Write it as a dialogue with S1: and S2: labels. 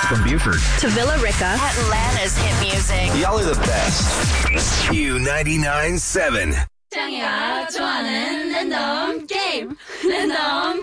S1: From Buford
S2: to Villa Rica,
S3: Atlanta's hit music.
S4: Y'all are the best.
S5: Q99.7.
S6: 짱이가 좋아하는 랜덤 게임. 랜덤